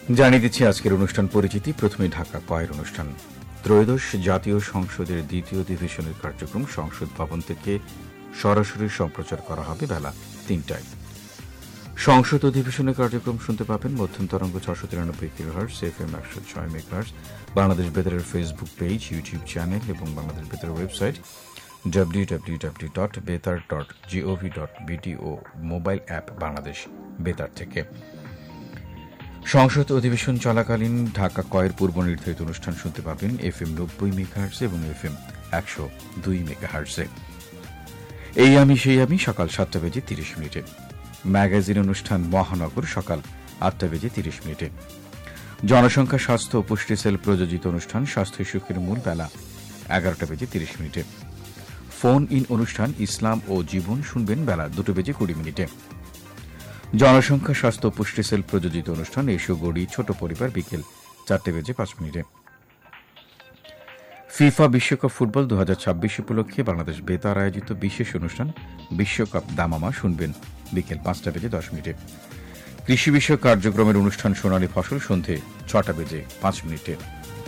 জানিয়ে দিচ্ছি আজকের অনুষ্ঠান পরিচিতি। প্রথমে ঢাকা কয়ের অনুষ্ঠান। ত্রয়োদশ জাতীয় সংসদের দ্বিতীয় অধিবেশনের কার্যক্রম সংসদ ভবন থেকে সরাসরি সম্প্রচার করা হবে বেলা ৩টায়। সংসদ অধিবেশনের কার্যক্রম শুনতে পাবেন মধ্যম তরঙ্গ ৬৯৩ kilohertz, FM ১০৬ megahertz, Bangladesh বেতারের Facebook page, YouTube channel এবং বাংলাদেশ বেতারের ওয়েবসাইট www.betar.gov.bt ও মোবাইল অ্যাপ বাংলাদেশ বেতার থেকে। সংসদ অধিবেশন চলাকালীন ঢাকা কয়ের পূর্ব নির্ধারিত অনুষ্ঠান শুনতে পাবেন FM ৯০ মেগাহার্টজ এবং FM ১০২ মেগাহার্টজে। এই আমি সেই আমি সকাল ৭টা বেজে ৩০ মিনিটে। ম্যাগাজিন অনুষ্ঠান মহানগর সকাল ৮টা বেজে ৩০ মিনিটে। জনসংখ্যা স্বাস্থ্য ও পুষ্টি সেল প্রযোজিত অনুষ্ঠান স্বাস্থ্য সুখের মূল বেলা ১১টা বেজে ৩০ মিনিটে। ফোন ইন অনুষ্ঠান ইসলাম ও জীবন শুনবেন বেলা ২টো বেজে ২০ মিনিটে। জনসংখ্যা স্বাস্থ্য পুষ্টি সেল প্রযোজিত অনুষ্ঠান এসো গড়ি ছোট পরিবার বিকেল ৪টা বেজে ৫ মিনিটে। ফিফা বিশ্বকাপ ফুটবল ২০২৬ উপলক্ষে বাংলাদেশ বেতার আয়োজিত বিশেষ অনুষ্ঠান বিশ্বকাপ দামামা শুনবেন বিকেল ৫টা বেজে ১০ মিনিটে। কৃষি বিষয়ক কার্যক্রমের অনুষ্ঠান সোনালী ফসল সন্ধে ৬টা বেজে ৫ মিনিটে।